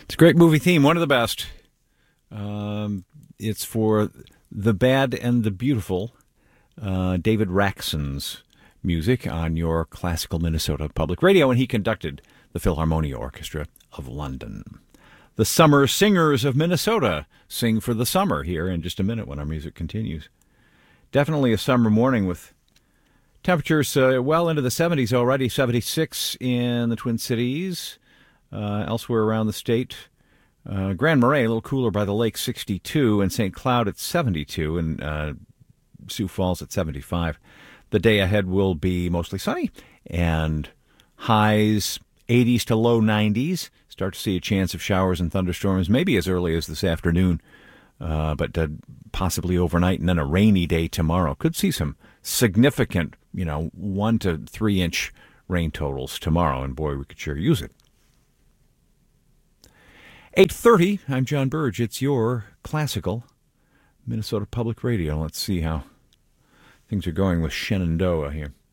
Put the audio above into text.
It's a great movie theme, one of the best. It's for The Bad and the Beautiful, David Raxon's music on your classical Minnesota Public Radio, and he conducted the Philharmonia Orchestra of London. The Summer Singers of Minnesota sing for the summer here in just a minute when our music continues. Definitely a summer morning with temperatures well into the 70s already, 76 in the Twin Cities. Elsewhere around the state, Grand Marais, a little cooler by the lake, 62, and St. Cloud at 72, and Sioux Falls at 75. The day ahead will be mostly sunny, and highs 80s to low 90s. Start to see a chance of showers and thunderstorms maybe as early as this afternoon, but possibly overnight, and then a rainy day tomorrow. Could see some significant, 1 to 3 inch rain totals tomorrow, and boy, we could sure use it. 8:30, I'm John Burge. It's your classical Minnesota Public Radio. Let's see how things are going with Shenandoah here.